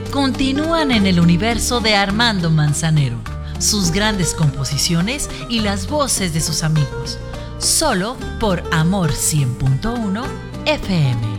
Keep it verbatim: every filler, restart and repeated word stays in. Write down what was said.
continúan en el universo de Armando Manzanero, sus grandes composiciones y las voces de sus amigos, solo por Amor cien punto uno F M.